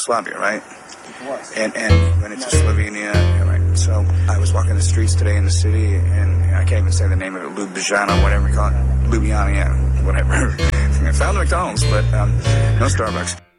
Yugoslavia, right? And went into Slovenia, yeah, right. So I was walking the streets today in the city, and I can't even say the name of it, Ljubljana, whatever you call it. Ljubljana, yeah, whatever. I found a McDonald's, but no Starbucks.